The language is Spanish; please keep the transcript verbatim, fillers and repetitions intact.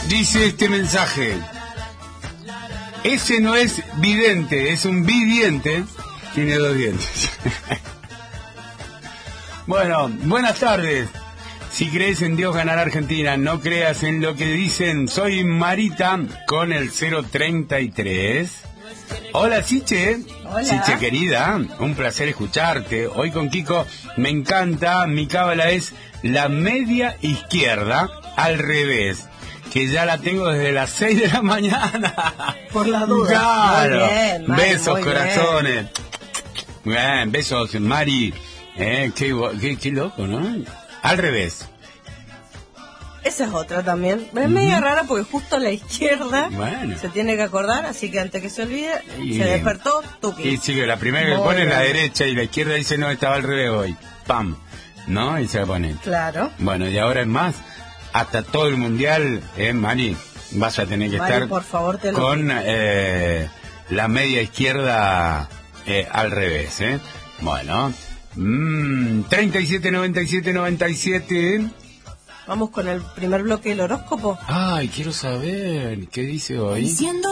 dice este mensaje. Ese no es vidente, es un bidiente. Tiene dos dientes. Bueno, buenas tardes. Si crees en Dios ganará Argentina, no creas en lo que dicen. Soy Marita con el cero treinta y tres. Hola Siche. Hola. Siche querida, un placer escucharte. Hoy con Kiko me encanta, mi cábala es la media izquierda al revés, que ya la tengo desde las seis de la mañana. Por la duda. Claro. Muy bien, Mari, besos, muy corazones. Bien. Bien, besos, Mari. Eh, qué, qué, qué loco, ¿no? Al revés. Esa es otra también. Es uh-huh. media rara porque justo a la izquierda bueno. se tiene que acordar, así que antes que se olvide, y, se despertó, tuqui. Y sí, la primera que pone es la derecha y la izquierda dice no, estaba al revés hoy. Pam. ¿No? Y se la pone. Claro. Bueno, y ahora es más, hasta todo el mundial, eh, Mari, vas a tener que Mari, estar por favor, te lo con eh, la media izquierda eh, al revés, ¿eh? Bueno. Mm, treinta y siete, noventa y siete, noventa y siete. Vamos con el primer bloque del horóscopo. Ay, quiero saber qué dice hoy. Diciendo